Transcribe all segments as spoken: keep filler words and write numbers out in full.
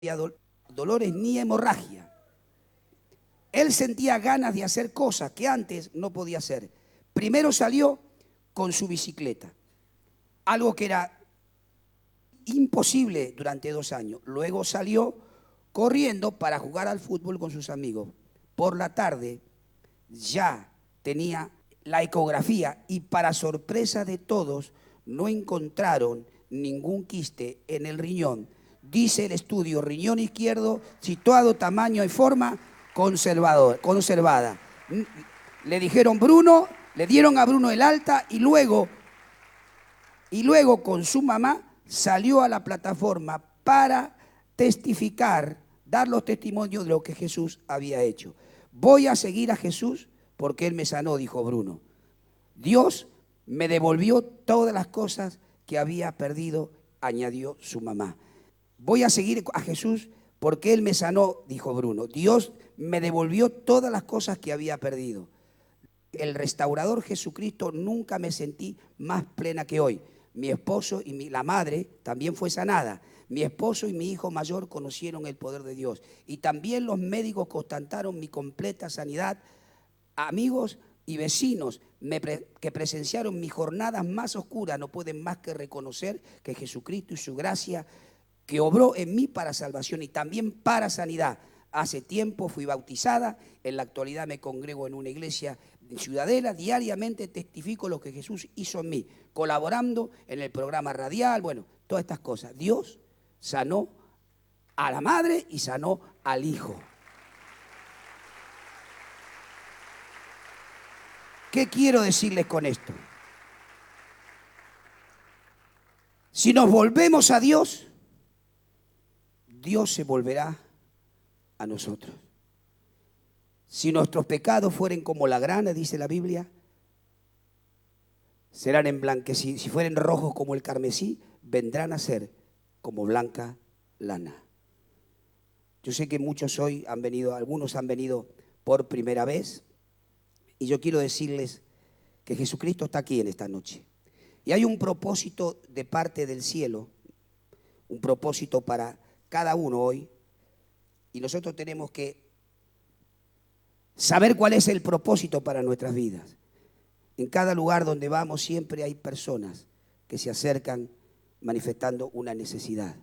había do- dolores ni hemorragia. Él sentía ganas de hacer cosas que antes no podía hacer. Primero salió con su bicicleta, algo que era imposible durante dos años. Luego salió corriendo para jugar al fútbol con sus amigos. Por la tarde ya tenía la ecografía y, para sorpresa de todos, no encontraron ningún quiste en el riñón. Dice el estudio: riñón izquierdo, situado, tamaño y forma conservador, conservada. Le dijeron Bruno, le dieron a Bruno el alta y luego, y luego con su mamá salió a la plataforma para testificar, dar los testimonios de lo que Jesús había hecho. Voy a seguir a Jesús porque Él me sanó, dijo Bruno. Dios me devolvió todas las cosas que había perdido, añadió su mamá. Voy a seguir a Jesús porque Él me sanó, dijo Bruno. Dios me devolvió todas las cosas que había perdido. El restaurador Jesucristo, nunca me sentí más plena que hoy. Mi esposo y mi, la madre también fue sanada. Mi esposo y mi hijo mayor conocieron el poder de Dios. Y también los médicos constataron mi completa sanidad. Amigos y vecinos me pre, que presenciaron mis jornadas más oscuras no pueden más que reconocer que Jesucristo y su gracia, que obró en mí para salvación y también para sanidad. Hace tiempo fui bautizada, en la actualidad me congrego en una iglesia de Ciudadela, diariamente testifico lo que Jesús hizo en mí, colaborando en el programa radial, bueno, todas estas cosas. Dios sanó a la madre y sanó al hijo. ¿Qué quiero decirles con esto? Si nos volvemos a Dios, Dios se volverá a nosotros. Si nuestros pecados fueren como la grana, dice la Biblia, serán emblanquecidos. Si fueren rojos como el carmesí, vendrán a ser como blanca lana. Yo sé que muchos hoy han venido, algunos han venido por primera vez, y yo quiero decirles que Jesucristo está aquí en esta noche. Y hay un propósito de parte del cielo, un propósito para cada uno hoy, y nosotros tenemos que saber cuál es el propósito para nuestras vidas. En cada lugar donde vamos siempre hay personas que se acercan manifestando una necesidad.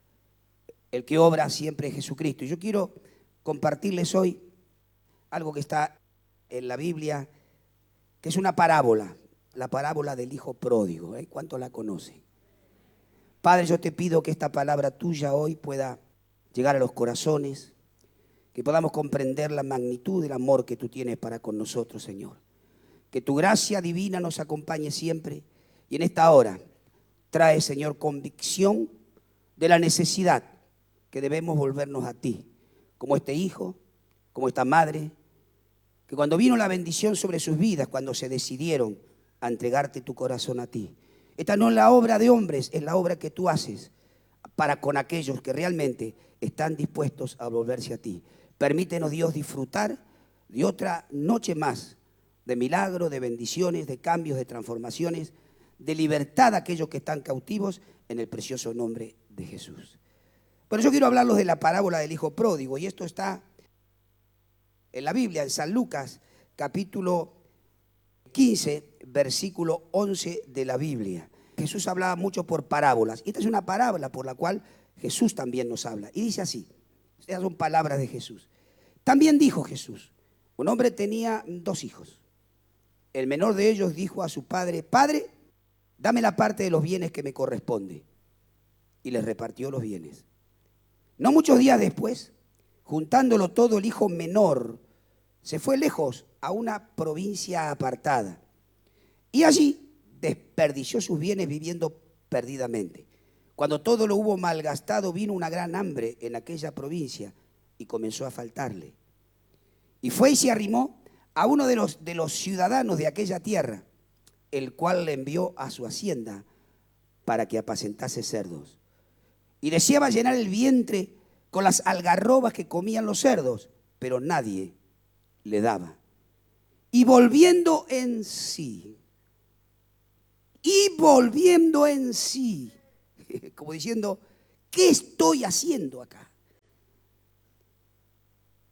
El que obra siempre es Jesucristo. Y yo quiero compartirles hoy algo que está en la Biblia, que es una parábola, la parábola del hijo pródigo. ¿eh? ¿Cuántos la conocen? Padre, yo te pido que esta palabra tuya hoy pueda llegar a los corazones, que podamos comprender la magnitud del amor que tú tienes para con nosotros, Señor. Que tu gracia divina nos acompañe siempre y en esta hora trae, Señor, convicción de la necesidad que debemos volvernos a ti, como este hijo, como esta madre, que cuando vino la bendición sobre sus vidas, cuando se decidieron a entregarte tu corazón a ti. Esta no es la obra de hombres, es la obra que tú haces para con aquellos que realmente están dispuestos a volverse a ti. Permítenos, Dios, disfrutar de otra noche más de milagros, de bendiciones, de cambios, de transformaciones, de libertad a aquellos que están cautivos en el precioso nombre de Jesús. Pero yo quiero hablarles de la parábola del hijo pródigo, y esto está en la Biblia, en San Lucas, capítulo quince, versículo once de la Biblia. Jesús hablaba mucho por parábolas. Esta es una parábola por la cual Jesús también nos habla. Y dice así, estas son palabras de Jesús. También dijo Jesús, un hombre tenía dos hijos. El menor de ellos dijo a su padre, Padre, dame la parte de los bienes que me corresponde. Y les repartió los bienes. No muchos días después, juntándolo todo, el hijo menor se fue lejos a una provincia apartada. Y allí desperdició sus bienes viviendo perdidamente. Cuando todo lo hubo malgastado, vino una gran hambre en aquella provincia y comenzó a faltarle. Y fue y se arrimó a uno de los, de los ciudadanos de aquella tierra, el cual le envió a su hacienda para que apacentase cerdos. Y deseaba llenar el vientre con las algarrobas que comían los cerdos, pero nadie le daba. Y volviendo en sí, y volviendo en sí, como diciendo, ¿qué estoy haciendo acá?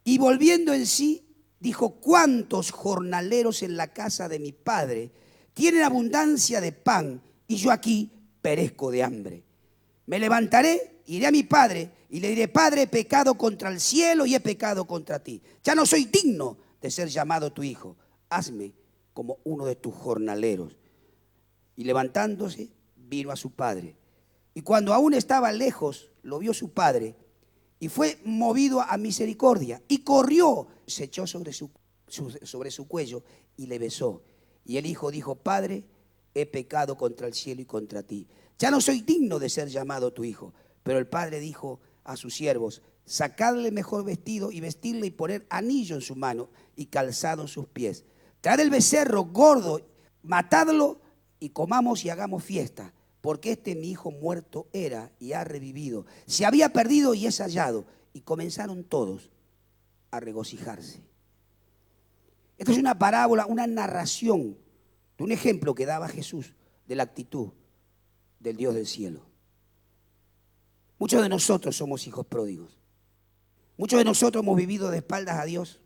Y volviendo en sí, dijo: ¿cuántos jornaleros en la casa de mi padre tienen abundancia de pan y yo aquí perezco de hambre? Me levantaré, iré a mi padre y le diré: Padre, he pecado contra el cielo y he pecado contra ti. Ya no soy digno de ser llamado tu hijo. Hazme como uno de tus jornaleros. Y levantándose, vino a su padre. Y cuando aún estaba lejos, lo vio su padre y fue movido a misericordia. Y corrió, se echó sobre su, sobre su cuello y le besó. Y el hijo dijo: Padre, he pecado contra el cielo y contra ti. Ya no soy digno de ser llamado tu hijo. Pero el padre dijo a sus siervos: sacadle mejor vestido y vestirle y poner anillo en su mano y calzado en sus pies. Traed el becerro gordo, matadlo y comamos y hagamos fiesta. Porque este mi hijo muerto era y ha revivido. Se había perdido y es hallado. Y comenzaron todos a regocijarse. Esta es una parábola, una narración de un ejemplo que daba Jesús de la actitud del Dios del cielo. Muchos de nosotros somos hijos pródigos. Muchos de nosotros hemos vivido de espaldas a Dios.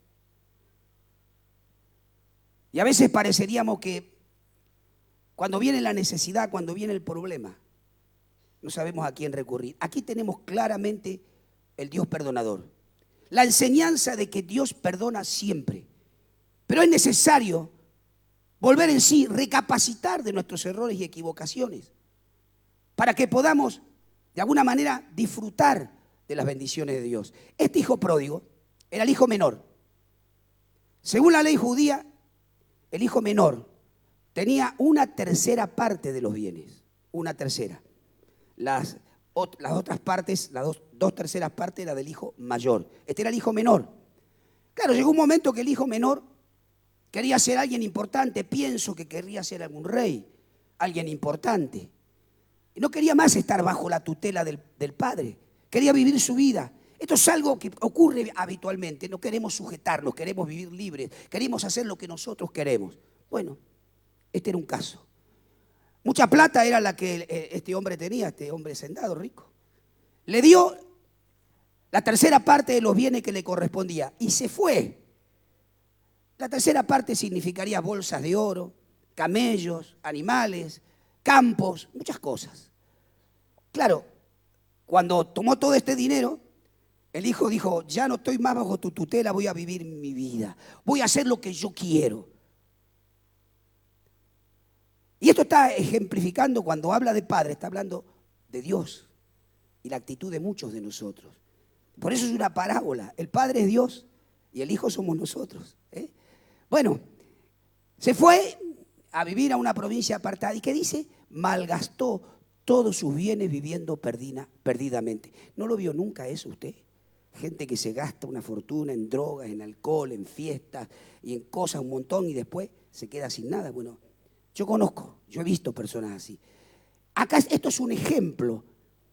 Y a veces pareceríamos que cuando viene la necesidad, cuando viene el problema, no sabemos a quién recurrir. Aquí tenemos claramente el Dios perdonador. La enseñanza de que Dios perdona siempre. Pero es necesario volver en sí, recapacitar de nuestros errores y equivocaciones, para que podamos de alguna manera disfrutar de las bendiciones de Dios. Este hijo pródigo era el hijo menor. Según la ley judía, el hijo menor tenía una tercera parte de los bienes, una tercera. Las, las otras partes, las dos, dos terceras partes era del hijo mayor. Este era el hijo menor. Claro, llegó un momento que el hijo menor quería ser alguien importante. Pienso que querría ser algún rey, alguien importante. Y no quería más estar bajo la tutela del, del padre. Quería vivir su vida. Esto es algo que ocurre habitualmente. No queremos sujetarnos, queremos vivir libres, queremos hacer lo que nosotros queremos. Bueno, este era un caso. Mucha plata era la que este hombre tenía, este hombre hacendado, rico. Le dio la tercera parte de los bienes que le correspondía y se fue. La tercera parte significaría bolsas de oro, camellos, animales, campos, muchas cosas. Claro, cuando tomó todo este dinero, el hijo dijo: ya no estoy más bajo tu tutela, voy a vivir mi vida, voy a hacer lo que yo quiero. Y esto está ejemplificando, cuando habla de padre, está hablando de Dios y la actitud de muchos de nosotros. Por eso es una parábola. El padre es Dios y el hijo somos nosotros, ¿eh? Bueno, se fue a vivir a una provincia apartada y ¿qué dice? Malgastó todos sus bienes viviendo perdida, perdidamente. ¿No lo vio nunca eso usted? Gente que se gasta una fortuna en drogas, en alcohol, en fiestas y en cosas un montón y después se queda sin nada. Bueno, yo conozco, yo he visto personas así. Acá esto es un ejemplo,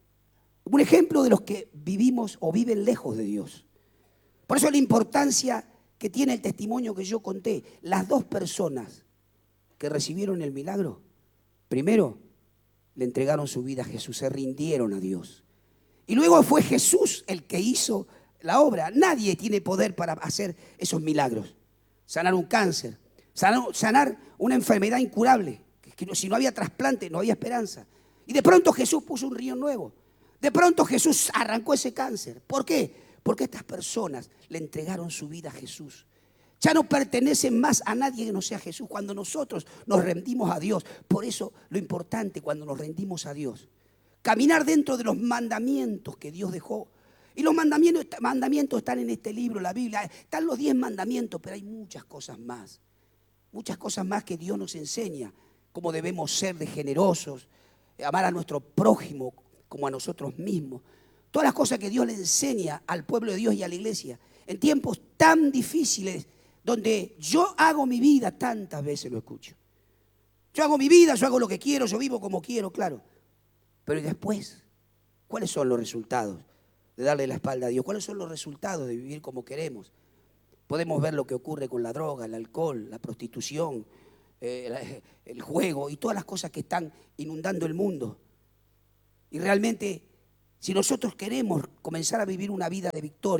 un ejemplo de los que vivimos o viven lejos de Dios. Por eso la importancia que tiene el testimonio que yo conté. Las dos personas que recibieron el milagro, primero le entregaron su vida a Jesús, se rindieron a Dios. Y luego fue Jesús el que hizo la obra. Nadie tiene poder para hacer esos milagros. Sanar un cáncer, sanar, sanar una enfermedad incurable. Que si no había trasplante, no había esperanza. Y de pronto Jesús puso un río nuevo. De pronto Jesús arrancó ese cáncer. ¿Por qué? Porque estas personas le entregaron su vida a Jesús. Ya no pertenecen más a nadie que no sea Jesús. Cuando nosotros nos rendimos a Dios, por eso lo importante cuando nos rendimos a Dios, caminar dentro de los mandamientos que Dios dejó. Y los mandamientos, mandamientos están en este libro, la Biblia. Están los diez mandamientos, pero hay muchas cosas más. Muchas cosas más que Dios nos enseña. Cómo debemos ser de generosos, amar a nuestro prójimo como a nosotros mismos. Todas las cosas que Dios le enseña al pueblo de Dios y a la iglesia. En tiempos tan difíciles, donde yo hago mi vida, tantas veces lo escucho. Yo hago mi vida, yo hago lo que quiero, yo vivo como quiero, claro. Pero ¿y después? ¿Cuáles son los resultados de darle la espalda a Dios? ¿Cuáles son los resultados de vivir como queremos? Podemos ver lo que ocurre con la droga, el alcohol, la prostitución, eh, el juego y todas las cosas que están inundando el mundo. Y realmente, si nosotros queremos comenzar a vivir una vida de victoria,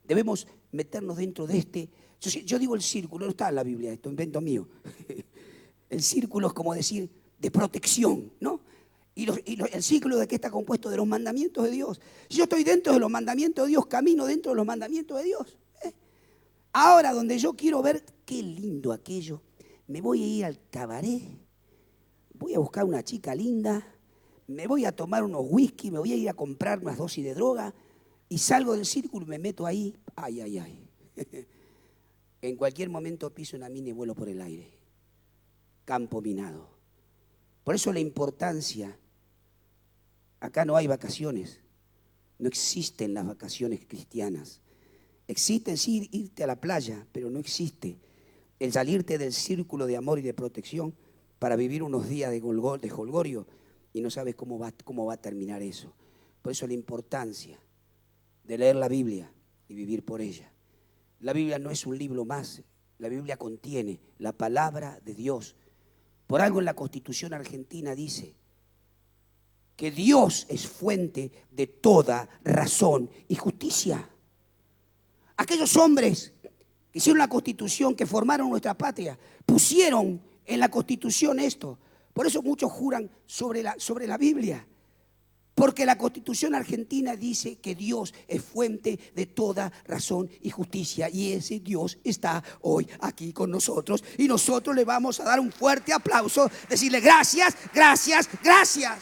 Debemos meternos dentro de este. Yo, yo digo el círculo, no está en la Biblia, esto invento mío. El círculo es como decir de protección, ¿no? Y, los, y los, el círculo de qué está compuesto, de los mandamientos de Dios. Si yo estoy dentro de los mandamientos de Dios, camino dentro de los mandamientos de Dios. ¿eh? Ahora, donde yo quiero ver qué lindo aquello, me voy a ir al cabaret, voy a buscar una chica linda, me voy a tomar unos whisky, me voy a ir a comprar unas dosis de droga y salgo del círculo y me meto ahí. Ay, ay, ay. En cualquier momento piso una mina y vuelo por el aire. Campo minado. Por eso la importancia. Acá no hay vacaciones. No existen las vacaciones cristianas. Existen sí irte a la playa, pero no existe el salirte del círculo de amor y de protección para vivir unos días de, golgor, de jolgorio y no sabes cómo va, cómo va a terminar eso. Por eso la importancia de leer la Biblia y vivir por ella. La Biblia no es un libro más. La Biblia contiene la palabra de Dios. Por algo en la Constitución argentina dice que Dios es fuente de toda razón y justicia. Aquellos hombres que hicieron la Constitución, que formaron nuestra patria, pusieron en la Constitución esto. Por eso muchos juran sobre la, sobre la Biblia. Porque la Constitución argentina dice que Dios es fuente de toda razón y justicia. Y ese Dios está hoy aquí con nosotros. Y nosotros le vamos a dar un fuerte aplauso, decirle gracias, gracias, gracias.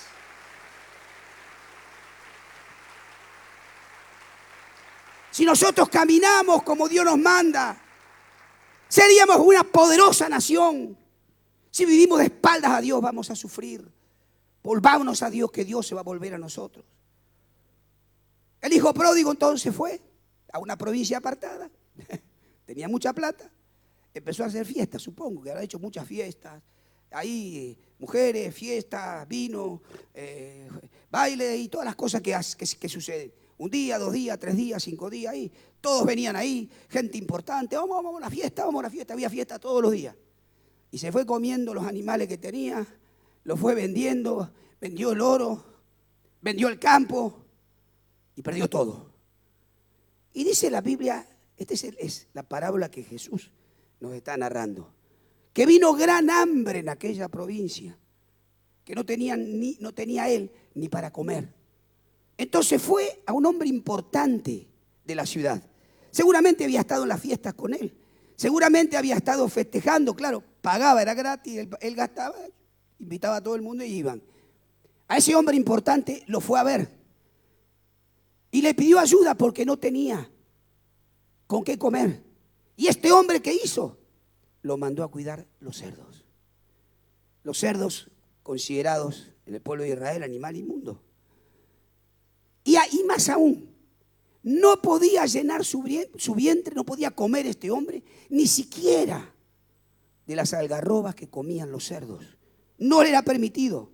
Si nosotros caminamos como Dios nos manda, seríamos una poderosa nación. Si vivimos de espaldas a Dios, vamos a sufrir. Volvámonos a Dios, que Dios se va a volver a nosotros. El hijo pródigo entonces fue a una provincia apartada. Tenía mucha plata. Empezó a hacer fiestas, supongo que habrá hecho muchas fiestas. Ahí mujeres, fiestas, vino, eh, baile y todas las cosas que, que, que suceden. Un día, dos días, tres días, cinco días ahí. Todos venían ahí, gente importante. Vamos, vamos a una fiesta, vamos a una fiesta. Había fiesta todos los días. Y se fue comiendo los animales que tenía. Lo fue vendiendo, vendió el oro, vendió el campo y perdió todo. Y dice la Biblia, esta es, el, es la parábola que Jesús nos está narrando, que vino gran hambre en aquella provincia, que no, tenían ni, no tenía él ni para comer. Entonces fue a un hombre importante de la ciudad. Seguramente había estado en las fiestas con él, seguramente había estado festejando, claro, pagaba, era gratis, él, él gastaba. Invitaba a todo el mundo y iban. A ese hombre importante lo fue a ver. Y le pidió ayuda porque no tenía con qué comer. ¿Y este hombre qué hizo? Lo mandó a cuidar los cerdos. Los cerdos considerados en el pueblo de Israel animal inmundo. Y, y más aún, no podía llenar su vientre, no podía comer este hombre, ni siquiera de las algarrobas que comían los cerdos. No le era permitido.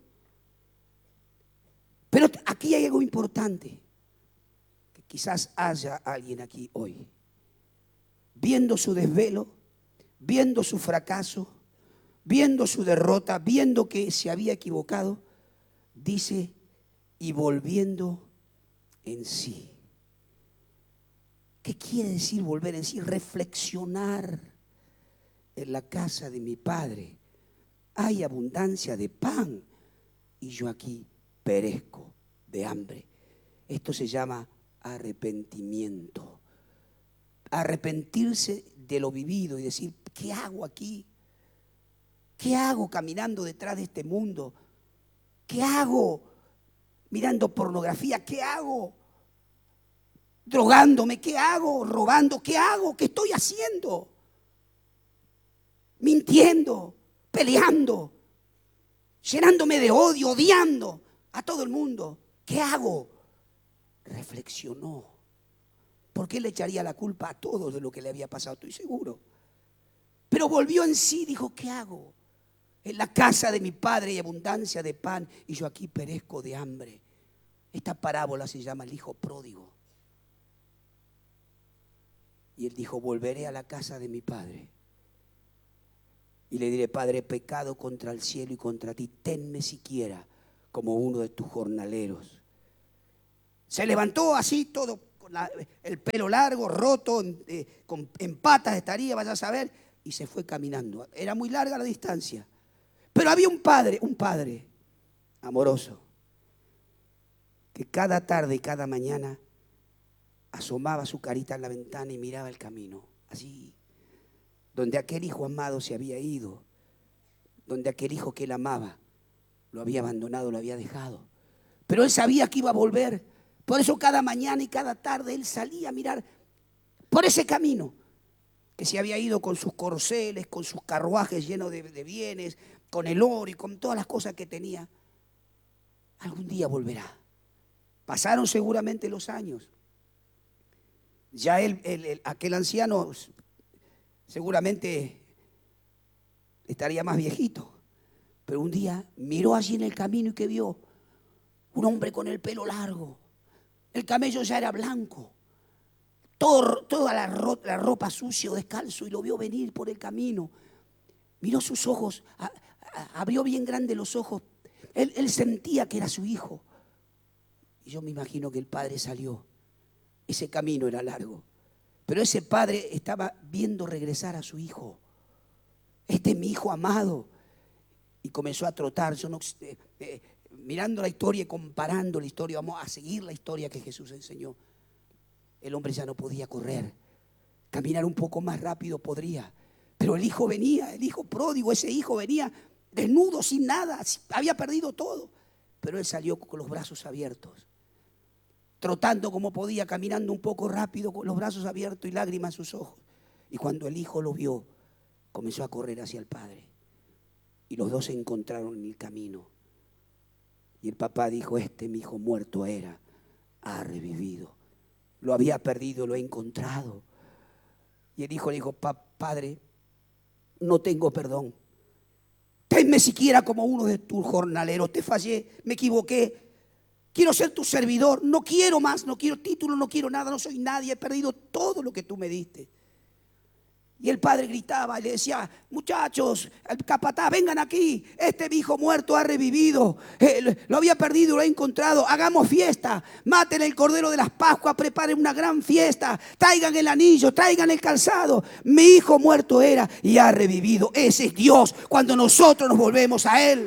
Pero aquí hay algo importante, que quizás haya alguien aquí hoy, viendo su desvelo, viendo su fracaso, viendo su derrota, viendo que se había equivocado, dice, y volviendo en sí. ¿Qué quiere decir volver en sí? Reflexionar. En la casa de mi padre hay abundancia de pan y yo aquí perezco de hambre. Esto se llama arrepentimiento. Arrepentirse de lo vivido y decir, ¿qué hago aquí? ¿Qué hago caminando detrás de este mundo? ¿Qué hago mirando pornografía? ¿Qué hago drogándome? ¿Qué hago robando? ¿Qué hago? ¿Qué estoy haciendo? Mintiendo, peleando, llenándome de odio, odiando a todo el mundo. ¿Qué hago? Reflexionó. ¿Por qué le echaría la culpa a todos de lo que le había pasado? Estoy seguro. Pero volvió en sí, dijo, ¿qué hago? En la casa de mi padre hay abundancia de pan y yo aquí perezco de hambre. Esta parábola se llama el hijo pródigo. Y él dijo, volveré a la casa de mi padre. Y le diré, Padre, he pecado contra el cielo y contra ti. Tenme siquiera como uno de tus jornaleros. Se levantó así todo con la, el pelo largo, roto, eh, con, en patas estaría, vaya a saber, y se fue caminando. Era muy larga la distancia. Pero había un padre, un padre amoroso, que cada tarde y cada mañana asomaba su carita en la ventana y miraba el camino, así, donde aquel hijo amado se había ido, donde aquel hijo que él amaba lo había abandonado, lo había dejado. Pero él sabía que iba a volver. Por eso cada mañana y cada tarde él salía a mirar por ese camino que se había ido con sus corceles, con sus carruajes llenos de, de bienes, con el oro y con todas las cosas que tenía. Algún día volverá. Pasaron seguramente los años. Ya él, él, él, aquel anciano seguramente estaría más viejito. Pero un día miró allí en el camino y ¿qué vio? Un hombre con el pelo largo. El camello ya era blanco. Todo, toda la, ro la ropa sucia, descalzo, y lo vio venir por el camino. Miró sus ojos, a, a, abrió bien grande los ojos. Él, él sentía que era su hijo. Y yo me imagino que el padre salió. Ese camino era largo. Pero ese padre estaba viendo regresar a su hijo. Este es mi hijo amado. Y comenzó a trotar. Yo no, eh, eh, mirando la historia y comparando la historia, vamos a seguir la historia que Jesús enseñó. El hombre ya no podía correr. Caminar un poco más rápido podría. Pero el hijo venía, el hijo pródigo, ese hijo venía desnudo, sin nada. Había perdido todo. Pero él salió con los brazos abiertos. Trotando como podía, caminando un poco rápido, con los brazos abiertos y lágrimas en sus ojos. Y cuando el hijo lo vio, comenzó a correr hacia el padre. Y los dos se encontraron en el camino. Y el papá dijo, este mi hijo muerto era, ha revivido. Lo había perdido, lo he encontrado. Y el hijo le dijo, padre, no tengo perdón. Tenme siquiera como uno de tus jornaleros. Te fallé, me equivoqué. Quiero ser tu servidor. No quiero más, no quiero título, no quiero nada, no soy nadie. He perdido todo lo que tú me diste. Y el padre gritaba y le decía, muchachos, el capataz, vengan aquí, este mi hijo muerto ha revivido, eh, lo había perdido, lo he encontrado, hagamos fiesta, maten el cordero de las Pascuas, preparen una gran fiesta, traigan el anillo, traigan el calzado, mi hijo muerto era y ha revivido. Ese es Dios cuando nosotros nos volvemos a Él.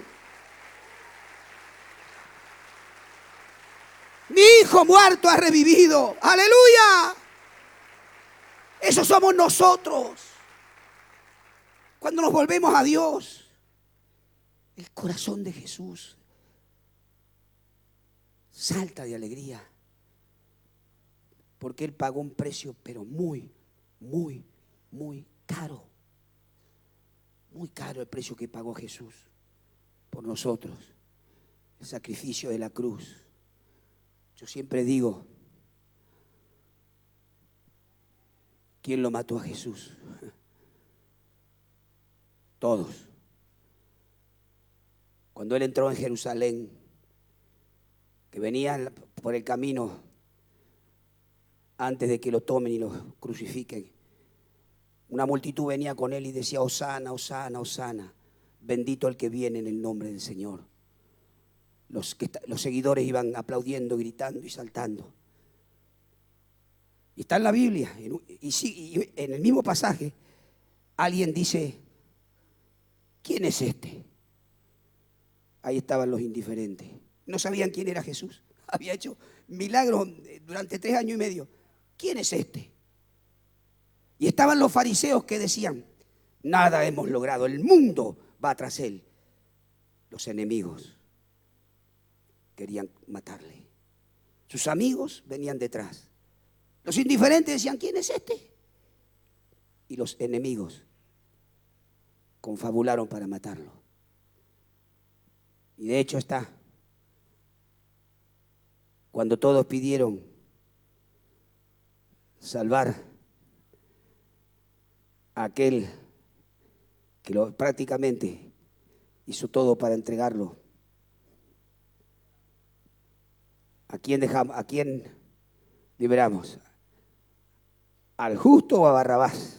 Mi hijo muerto ha revivido, aleluya. Eso somos nosotros. Cuando nos volvemos a Dios, el corazón de Jesús salta de alegría. Porque Él pagó un precio, pero muy, muy, muy caro. Muy caro el precio que pagó Jesús por nosotros. El sacrificio de la cruz. Yo siempre digo, ¿quién lo mató a Jesús? Todos. Cuando Él entró en Jerusalén, que venía por el camino antes de que lo tomen y lo crucifiquen, una multitud venía con Él y decía, Hosana, Hosana, Hosana, bendito el que viene en el nombre del Señor. Los, que, los seguidores iban aplaudiendo, gritando y saltando. Y está en la Biblia, y, sí, y en el mismo pasaje, alguien dice, ¿quién es este? Ahí estaban los indiferentes. No sabían quién era Jesús. Había hecho milagros durante tres años y medio. ¿Quién es este? Y estaban los fariseos que decían, nada hemos logrado, el mundo va tras Él. Los enemigos querían matarle. Sus amigos venían detrás. Los indiferentes decían, ¿quién es este? Y los enemigos confabularon para matarlo. Y de hecho está, cuando todos pidieron salvar a aquel que lo, prácticamente hizo todo para entregarlo, ¿a quién dejamos? ¿A quién liberamos? ¿Al justo o a Barrabás?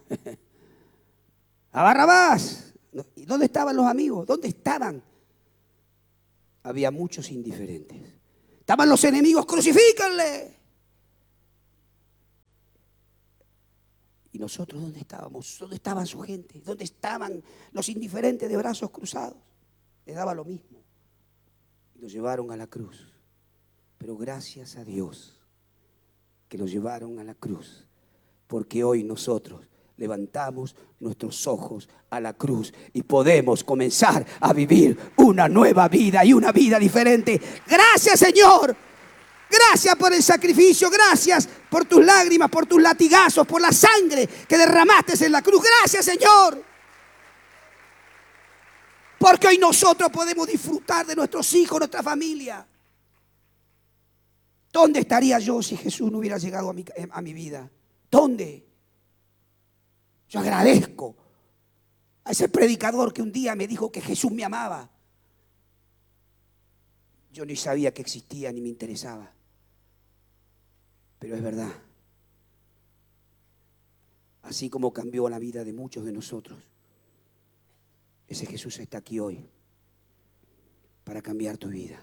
¡A Barrabás! ¿Y dónde estaban los amigos? ¿Dónde estaban? Había muchos indiferentes. Estaban los enemigos, ¡crucifícanle! ¿Y nosotros dónde estábamos? ¿Dónde estaban su gente? ¿Dónde estaban los indiferentes de brazos cruzados? Les daba lo mismo. Y los llevaron a la cruz. Pero gracias a Dios que los llevaron a la cruz. Porque hoy nosotros levantamos nuestros ojos a la cruz y podemos comenzar a vivir una nueva vida y una vida diferente. Gracias, Señor. Gracias por el sacrificio, gracias por tus lágrimas, por tus latigazos, por la sangre que derramaste en la cruz. Gracias, Señor. Porque hoy nosotros podemos disfrutar de nuestros hijos, nuestra familia. ¿Dónde estaría yo si Jesús no hubiera llegado a mi, a mi vida? ¿Dónde? Yo agradezco a ese predicador que un día me dijo que Jesús me amaba. Yo ni sabía que existía ni me interesaba. Pero es verdad. Así como cambió la vida de muchos de nosotros, ese Jesús está aquí hoy para cambiar tu vida.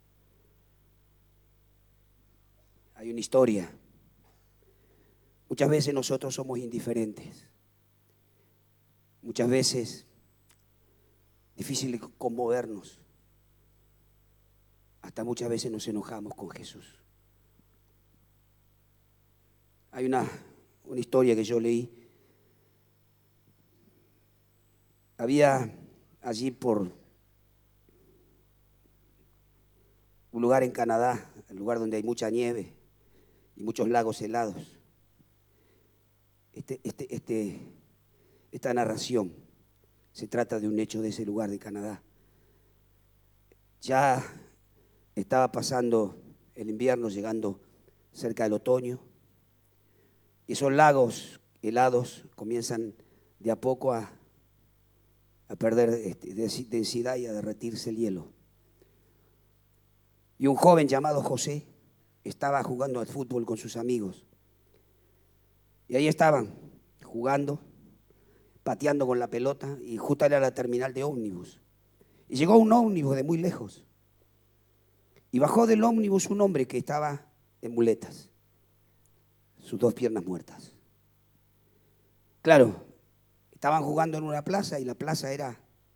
Hay una historia. Muchas veces nosotros somos indiferentes. Muchas veces difícil de conmovernos. Hasta muchas veces nos enojamos con Jesús. Hay una, una historia que yo leí. Había allí por un lugar en Canadá, el lugar donde hay mucha nieve y muchos lagos helados. Este, este, este, esta narración se trata de un hecho de ese lugar de Canadá. Ya estaba pasando el invierno, llegando cerca del otoño. Y esos lagos helados comienzan de a poco a, a perder este, densidad y a derretirse el hielo. Y un joven llamado José estaba jugando al fútbol con sus amigos. Y ahí estaban, jugando, pateando con la pelota, y justo era la terminal de ómnibus. Y llegó un ómnibus de muy lejos. Y bajó del ómnibus un hombre que estaba en muletas, sus dos piernas muertas. Claro, estaban jugando en una plaza y la plaza era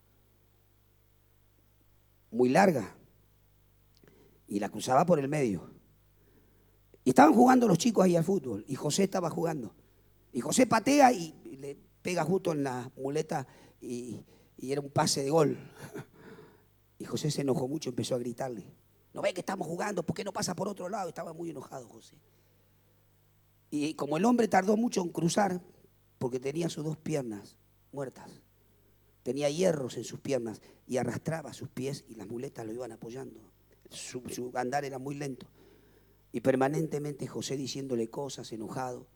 muy larga y la cruzaba por el medio. Y estaban jugando los chicos ahí al fútbol y José estaba jugando. Y José patea y le pega justo en la muleta y, y era un pase de gol. Y José se enojó mucho, empezó a gritarle: ¿no ve que estamos jugando? ¿Por qué no pasa por otro lado? Estaba muy enojado José. Y como el hombre tardó mucho en cruzar, porque tenía sus dos piernas muertas, tenía hierros en sus piernas y arrastraba sus pies y las muletas lo iban apoyando. Su, su andar era muy lento. Y permanentemente José diciéndole cosas, enojado.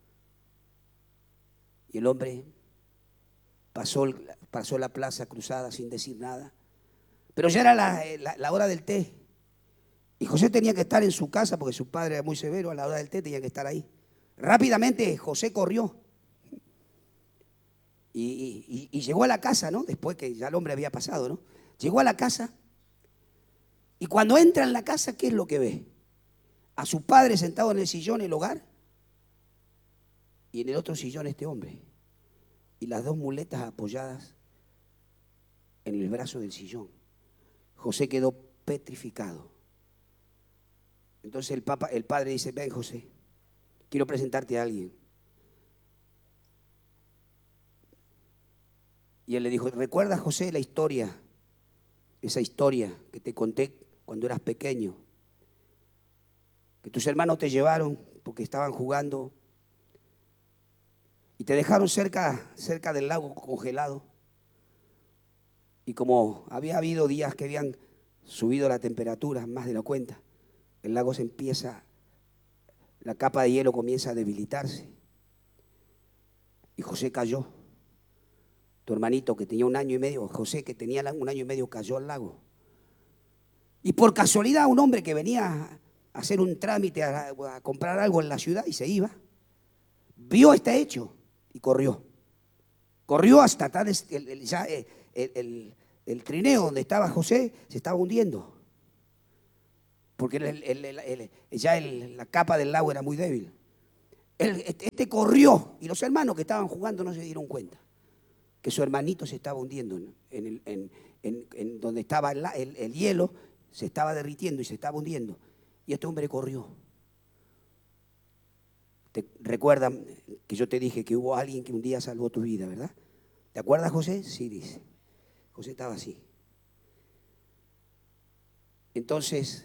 Y el hombre pasó, pasó la plaza cruzada sin decir nada. Pero ya era la, la, la hora del té. Y José tenía que estar en su casa porque su padre era muy severo. A la hora del té tenía que estar ahí. Rápidamente José corrió. Y, y, y llegó a la casa, ¿no? Después que ya el hombre había pasado, ¿no? Llegó a la casa. Y cuando entra en la casa, ¿qué es lo que ve? A su padre sentado en el sillón, el hogar. Y en el otro sillón este hombre. Y las dos muletas apoyadas en el brazo del sillón. José quedó petrificado. Entonces el, papa, el padre dice: ven, José, quiero presentarte a alguien. Y él le dijo: ¿recuerdas, José, la historia? Esa historia que te conté cuando eras pequeño. Que tus hermanos te llevaron porque estaban jugando y te dejaron cerca, cerca del lago congelado. Y como había habido días que habían subido la temperatura más de la cuenta, el lago se empieza, la capa de hielo comienza a debilitarse. Y José cayó. Tu hermanito que tenía un año y medio, José que tenía un año y medio, cayó al lago. Y por casualidad un hombre que venía a hacer un trámite, a, a comprar algo en la ciudad y se iba, vio este hecho y corrió. Corrió hasta tal, el, el, ya el, el, el trineo donde estaba José se estaba hundiendo. Porque el, el, el, el, ya el, la capa del lago era muy débil. Él, este corrió y los hermanos que estaban jugando no se dieron cuenta que su hermanito se estaba hundiendo en, el, en, en, en donde estaba el, el, el hielo, se estaba derritiendo y se estaba hundiendo. Y este hombre corrió. ¿Te recuerdan que yo te dije que hubo alguien que un día salvó tu vida, verdad? ¿Te acuerdas, José? Sí, dice. José estaba así. Entonces,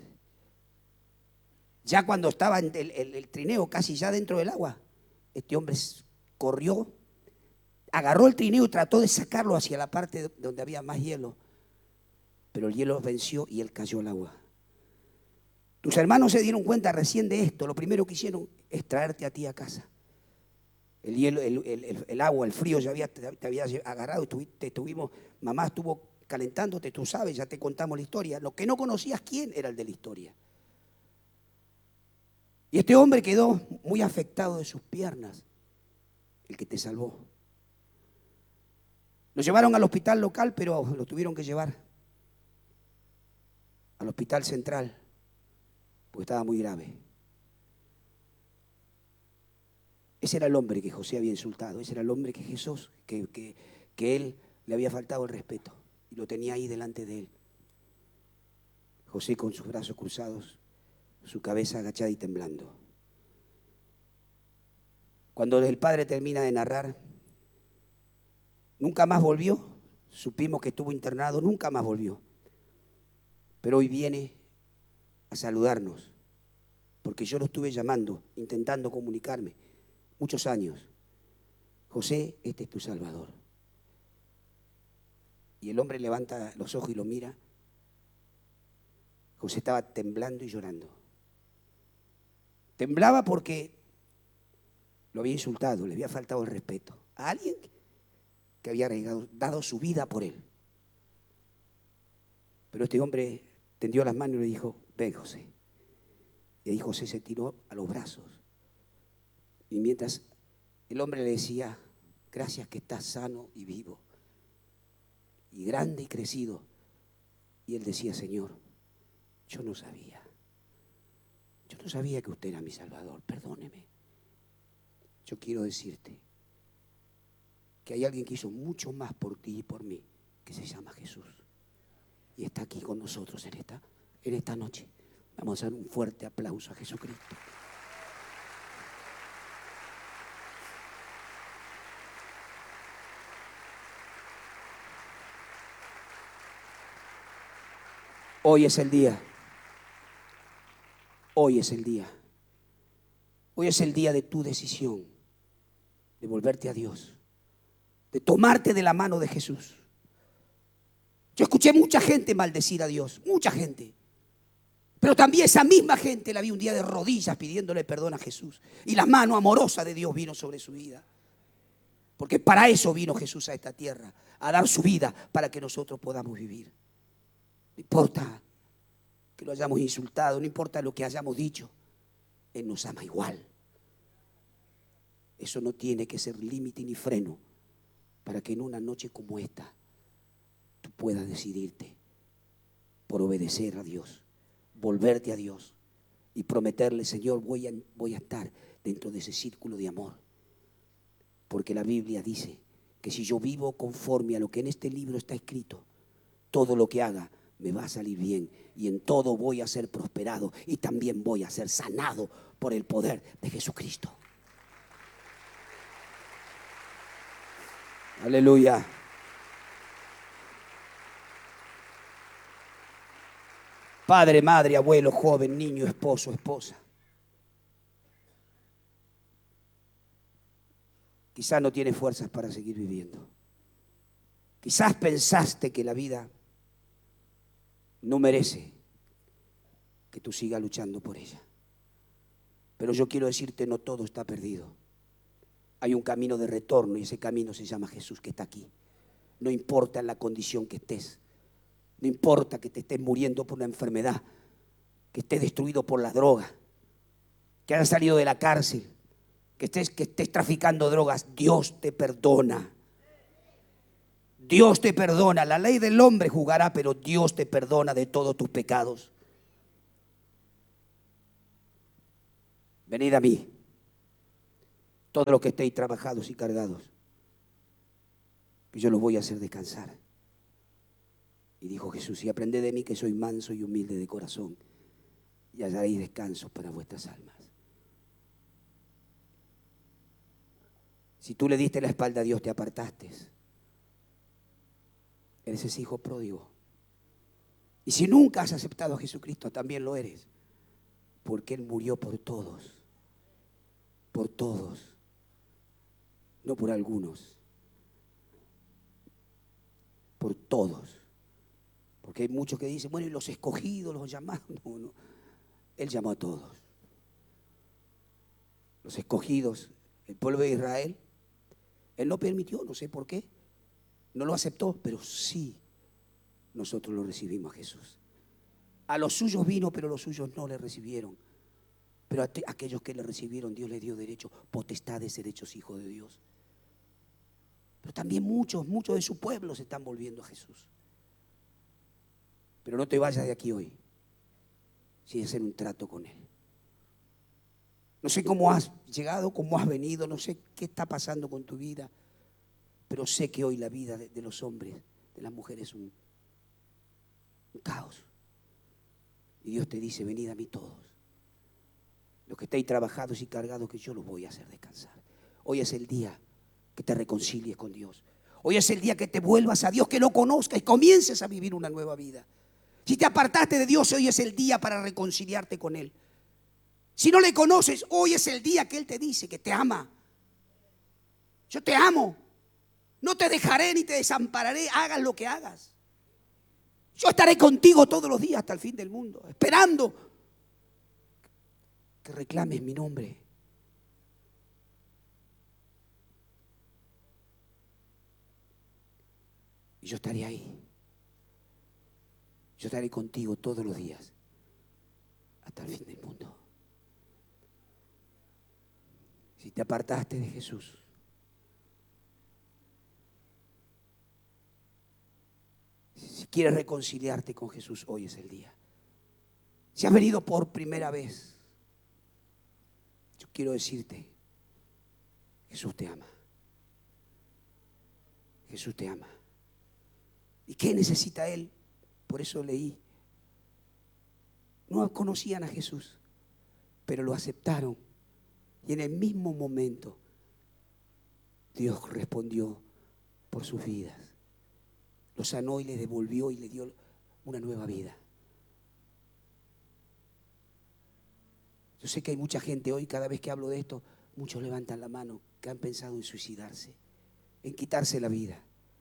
ya cuando estaba en el, el, el trineo casi ya dentro del agua, este hombre corrió, agarró el trineo y trató de sacarlo hacia la parte donde había más hielo. Pero el hielo venció y él cayó al agua. Tus hermanos se dieron cuenta recién de esto. Lo primero que hicieron es traerte a ti a casa. El hielo, el, el, el, el agua, el frío ya había, te había agarrado y te estuvimos, mamá estuvo calentándote, tú sabes, ya te contamos la historia. Lo que no conocías, ¿quién era el de la historia? Y este hombre quedó muy afectado de sus piernas, el que te salvó. Lo llevaron al hospital local, pero lo tuvieron que llevar al hospital central, porque estaba muy grave. Ese era el hombre que José había insultado, ese era el hombre que Jesús, que, que, que él le había faltado el respeto y lo tenía ahí delante de él. José con sus brazos cruzados, su cabeza agachada y temblando. Cuando el padre termina de narrar, nunca más volvió, supimos que estuvo internado, nunca más volvió. Pero hoy viene a saludarnos, porque yo lo estuve llamando, intentando comunicarme muchos años. José, este es tu Salvador. Y el hombre levanta los ojos y lo mira. José estaba temblando y llorando. Temblaba porque lo había insultado, le había faltado el respeto a alguien que había dado su vida por él. Pero este hombre tendió las manos y le dijo, ven, José. Y ahí José se tiró a los brazos. Y mientras el hombre le decía, gracias que estás sano y vivo, y grande y crecido. Y él decía, Señor, yo no sabía. Yo no sabía que usted era mi Salvador, perdóneme. Yo quiero decirte que hay alguien que hizo mucho más por ti y por mí, que se llama Jesús. Y está aquí con nosotros en esta, en esta noche. Vamos a dar un fuerte aplauso a Jesucristo. Hoy es el día. Hoy es el día. Hoy es el día de tu decisión, de volverte a Dios, de tomarte de la mano de Jesús. Yo escuché mucha gente maldecir a Dios, mucha gente. Pero también esa misma gente la vi un día de rodillas pidiéndole perdón a Jesús. Y la mano amorosa de Dios vino sobre su vida. Porque para eso vino Jesús a esta tierra, a dar su vida para que nosotros podamos vivir. No importa que lo hayamos insultado, no importa lo que hayamos dicho, Él nos ama igual. Eso no tiene que ser límite ni freno para que en una noche como esta tú puedas decidirte por obedecer a Dios, volverte a Dios y prometerle, Señor, voy a, voy a estar dentro de ese círculo de amor. Porque la Biblia dice que si yo vivo conforme a lo que en este libro está escrito, todo lo que haga me va a salir bien y en todo voy a ser prosperado y también voy a ser sanado por el poder de Jesucristo. Aleluya. Padre, madre, abuelo, joven, niño, esposo, esposa. Quizás no tienes fuerzas para seguir viviendo. Quizás pensaste que la vida no merece que tú sigas luchando por ella. Pero yo quiero decirte, no todo está perdido. Hay un camino de retorno y ese camino se llama Jesús, que está aquí. No importa en la condición que estés. No importa que te estés muriendo por una enfermedad, que estés destruido por la droga, que hayas salido de la cárcel, que estés, que estés traficando drogas. Dios te perdona. Dios te perdona. La ley del hombre juzgará, pero Dios te perdona de todos tus pecados. Venid a mí, todos los que estéis trabajados y cargados, que yo los voy a hacer descansar. Y dijo Jesús, y aprended de mí que soy manso y humilde de corazón, y hallaréis descanso para vuestras almas. Si tú le diste la espalda a Dios, te apartaste. Eres ese hijo pródigo. Y si nunca has aceptado a Jesucristo, también lo eres. Porque Él murió por todos. Por todos. No por algunos. Por todos. Porque hay muchos que dicen, bueno, y los escogidos, los llamados. No, no. Él llamó a todos. Los escogidos, el pueblo de Israel, Él no permitió, no sé por qué. No lo aceptó, pero sí nosotros lo recibimos a Jesús. A los suyos vino, pero los suyos no le recibieron. Pero a aquellos que le recibieron, Dios les dio derecho, potestad de ser hechos hijos de Dios. Pero también muchos, muchos de su pueblo se están volviendo a Jesús. Pero no te vayas de aquí hoy sin hacer un trato con Él. No sé cómo has llegado, cómo has venido, no sé qué está pasando con tu vida, pero sé que hoy la vida de, de los hombres, de las mujeres es un, un caos. Y Dios te dice, venid a mí todos, los que estéis trabajados y cargados, que yo los voy a hacer descansar. Hoy es el día que te reconcilies con Dios. Hoy es el día que te vuelvas a Dios, que lo conozcas y comiences a vivir una nueva vida. Si te apartaste de Dios, hoy es el día para reconciliarte con Él. Si no le conoces, hoy es el día que Él te dice que te ama. Yo te amo. No te dejaré ni te desampararé, hagas lo que hagas. Yo estaré contigo todos los días hasta el fin del mundo, esperando que reclames mi nombre. Y yo estaré ahí. Yo estaré contigo todos los días hasta el fin del mundo. Si te apartaste de Jesús, si quieres reconciliarte con Jesús, hoy es el día. Si has venido por primera vez, yo quiero decirte, Jesús te ama. Jesús te ama. ¿Y qué necesita Él? Por eso leí. No conocían a Jesús, pero lo aceptaron. Y en el mismo momento, Dios respondió por sus vidas. Los sanó y les devolvió y le dio una nueva vida. Yo sé que hay mucha gente hoy, cada vez que hablo de esto, muchos levantan la mano que han pensado en suicidarse, en quitarse la vida.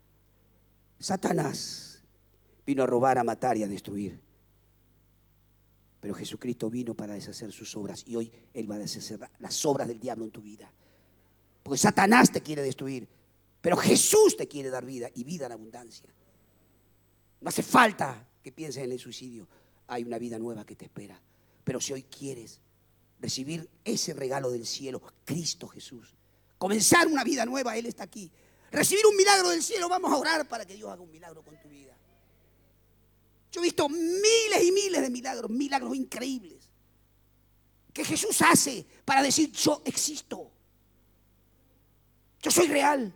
Satanás vino a robar, a matar y a destruir. Pero Jesucristo vino para deshacer sus obras y hoy Él va a deshacer las obras del diablo en tu vida. Porque Satanás te quiere destruir, pero Jesús te quiere dar vida y vida en abundancia. No hace falta que pienses en el suicidio. Hay una vida nueva que te espera. Pero si hoy quieres recibir ese regalo del cielo, Cristo Jesús, comenzar una vida nueva, Él está aquí. Recibir un milagro del cielo, vamos a orar para que Dios haga un milagro con tu vida. Yo he visto miles y miles de milagros, milagros increíbles, que Jesús hace para decir, yo existo. Yo soy real.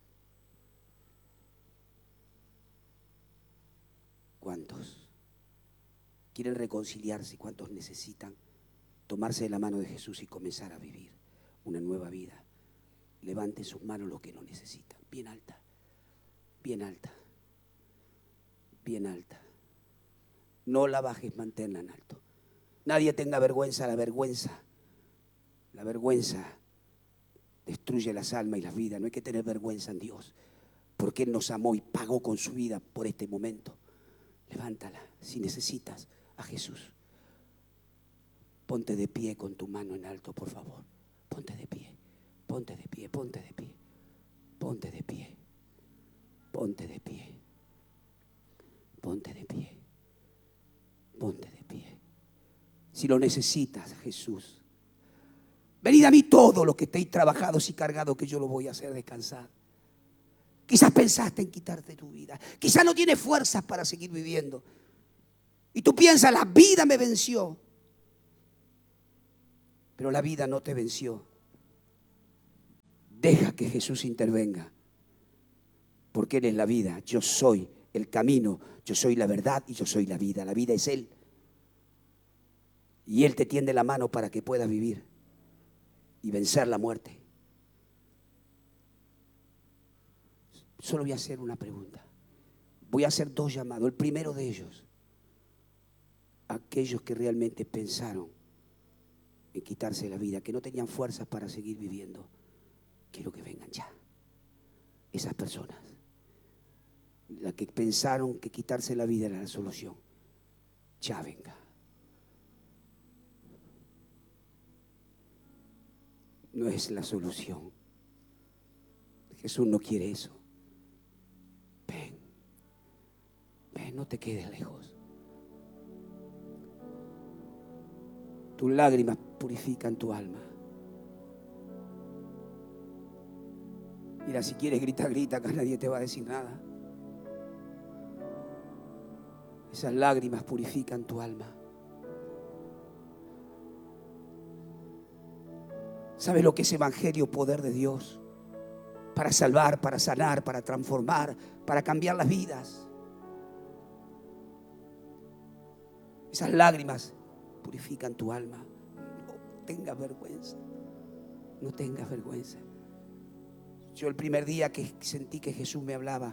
¿Cuántos quieren reconciliarse? ¿Cuántos necesitan tomarse de la mano de Jesús y comenzar a vivir una nueva vida? Levanten sus manos los que lo necesitan. Bien alta, bien alta, bien alta. No la bajes, manténla en alto. Nadie tenga vergüenza, la vergüenza. La vergüenza destruye las almas y las vidas. No hay que tener vergüenza en Dios, porque Él nos amó y pagó con su vida por este momento. Levántala si necesitas a Jesús. Ponte de pie con tu mano en alto, por favor. Ponte de pie, ponte de pie, ponte de pie. Ponte de pie, ponte de pie, ponte de pie, ponte de pie. Si lo necesitas, Jesús, venid a mí todos los que estéis trabajados y cargados, que yo lo voy a hacer descansar. Quizás pensaste en quitarte tu vida, quizás no tienes fuerzas para seguir viviendo y tú piensas, la vida me venció, pero la vida no te venció. Deja que Jesús intervenga, porque Él es la vida. Yo soy el camino, yo soy la verdad y yo soy la vida. La vida es Él. Y Él te tiende la mano para que puedas vivir y vencer la muerte. Solo voy a hacer una pregunta. Voy a hacer dos llamados. El primero de ellos, aquellos que realmente pensaron en quitarse la vida, que no tenían fuerzas para seguir viviendo. Quiero que vengan ya. Esas personas, las que pensaron que quitarse la vida era la solución, ya venga. No es la solución. Jesús no quiere eso. Ven, ven, no te quedes lejos. Tus lágrimas purifican tu alma. Mira, si quieres gritar, grita, acá nadie te va a decir nada. Esas lágrimas purifican tu alma. ¿Sabes lo que es evangelio? Poder de Dios para salvar, para sanar, para transformar, para cambiar las vidas. Esas lágrimas purifican tu alma. No tengas vergüenza. No tengas vergüenza. Yo el primer día que sentí que Jesús me hablaba,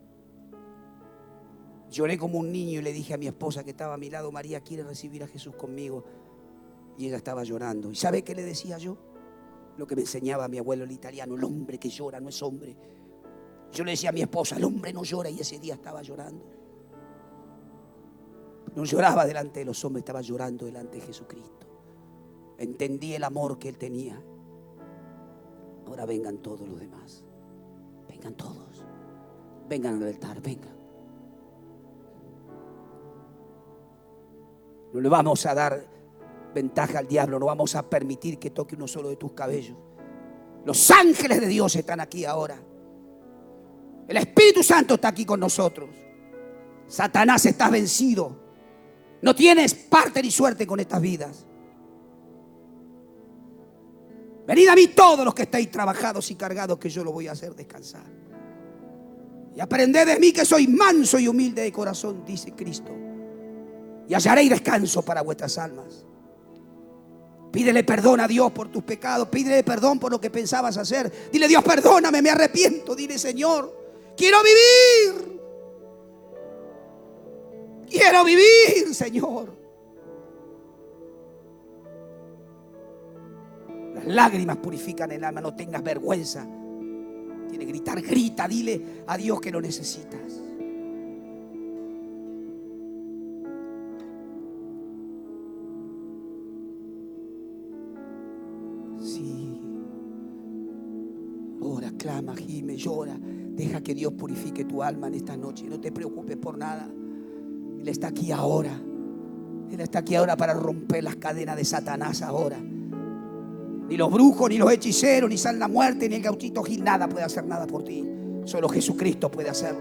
lloré como un niño y le dije a mi esposa que estaba a mi lado: María, ¿quiere recibir a Jesús conmigo? Y ella estaba llorando. ¿Y sabe qué le decía yo? Lo que me enseñaba mi abuelo el italiano: el hombre que llora no es hombre. Yo le decía a mi esposa: el hombre no llora, y ese día estaba llorando. No lloraba delante de los hombres, estaba llorando delante de Jesucristo. Entendí el amor que Él tenía. Ahora vengan todos los demás. Vengan todos. Vengan al altar, vengan. No le vamos a dar ventaja al diablo, no vamos a permitir que toque uno solo de tus cabellos. Los ángeles de Dios están aquí ahora. El Espíritu Santo está aquí con nosotros. Satanás, estás vencido. No tienes parte ni suerte con estas vidas. Venid a mí todos los que estáis trabajados y cargados, que yo los voy a hacer descansar. Y aprended de mí, que soy manso y humilde de corazón, dice Cristo, y hallaréis descanso para vuestras almas. Pídele perdón a Dios por tus pecados. Pídele perdón por lo que pensabas hacer. Dile: Dios, perdóname, me arrepiento. Dile: Señor, quiero vivir. Quiero vivir, Señor. Las lágrimas purifican el alma. No tengas vergüenza. Tienes que gritar, grita. Dile a Dios que lo necesitas. Sí. Ora, clama, gime, llora. Deja que Dios purifique tu alma en esta noche. No te preocupes por nada. Él está aquí ahora. Él está aquí ahora para romper las cadenas de Satanás ahora. Ni los brujos, ni los hechiceros, ni San la Muerte, ni el gauchito Gil, nada puede hacer nada por ti. Solo Jesucristo puede hacerlo.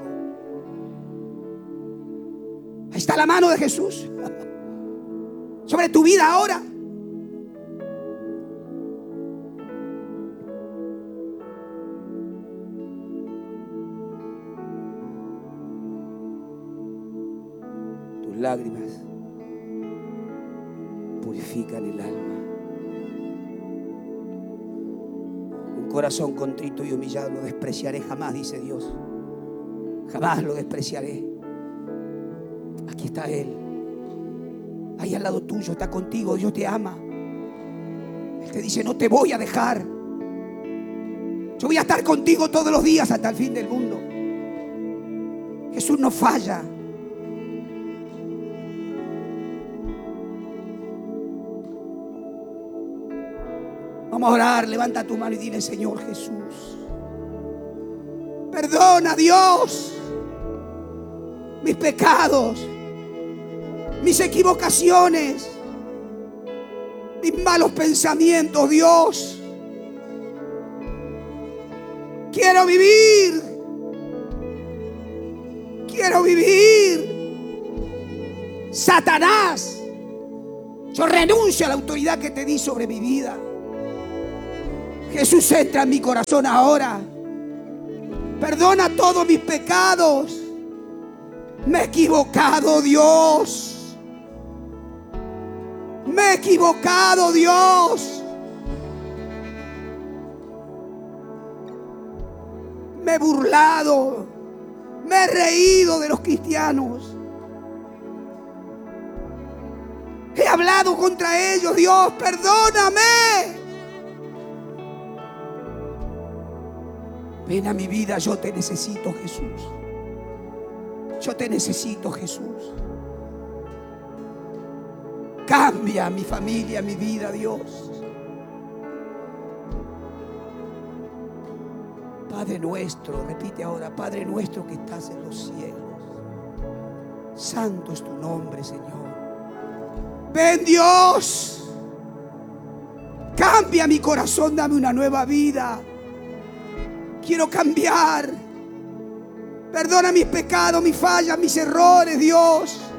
Ahí está la mano de Jesús sobre tu vida ahora. Tus lágrimas purifican el alma. Corazón contrito y humillado lo despreciaré jamás, dice Dios. Jamás lo despreciaré. Aquí está Él. Ahí al lado tuyo, está contigo. Dios te ama. Él te dice: no te voy a dejar. Yo voy a estar contigo todos los días hasta el fin del mundo. Jesús no falla. Vamos a orar. Levanta tu mano y dile: Señor Jesús, perdona, Dios, mis pecados, mis equivocaciones, mis malos pensamientos, Dios. Quiero vivir. Quiero vivir. Satanás, yo renuncio a la autoridad que te di sobre mi vida. Jesús, entra en mi corazón ahora. Perdona todos mis pecados. Me he equivocado, Dios. Me he equivocado, Dios. Me he burlado. Me he reído de los cristianos. He hablado contra ellos, Dios, perdóname. Ven a mi vida, yo te necesito, Jesús. Yo te necesito, Jesús. Cambia mi familia, mi vida, Dios. Padre nuestro, repite ahora, Padre nuestro que estás en los cielos. Santo es tu nombre, Señor. Ven, Dios. Cambia mi corazón, dame una nueva vida. Quiero cambiar. Perdona mis pecados, mis fallas, mis errores, Dios.